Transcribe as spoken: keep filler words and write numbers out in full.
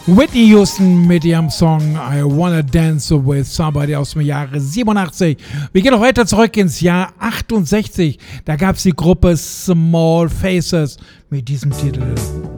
Whitney Houston mit ihrem Song I Wanna Dance With Somebody aus dem Jahre siebenundachtzig. Wir gehen noch weiter zurück ins Jahr achtundsechzig. Da gab es die Gruppe Small Faces mit diesem Titel.